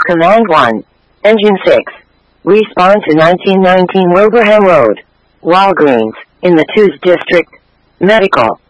Command 1. Engine 6. Respond to 1919 Wilbraham Road, Walgreens, in the 2's District. Medical.